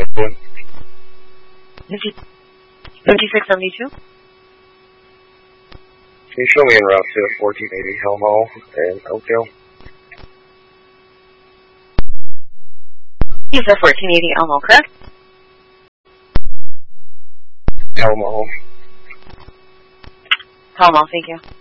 5672? Can you show me en route to 1480 Helmo in Oakdale? You said 1480 Elmo, correct? Helmo. Helmo, thank you.